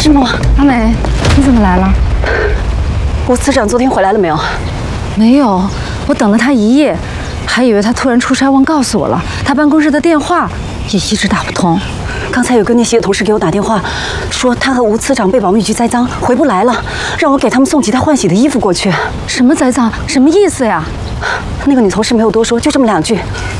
师母， 阿美，你怎么来了？ 吴次长昨天回来了没有？ 没有，我等了他一夜，还以为他突然出差忘告诉我了。他办公室的电话也一直打不通。 刚才有个逆袭的同事给我打电话，说他和吴次长被保密局栽赃，回不来了，让我给他们送几套换洗的衣服过去。 什么栽赃？什么意思呀？ 那个女同事没有多说，就这么2句。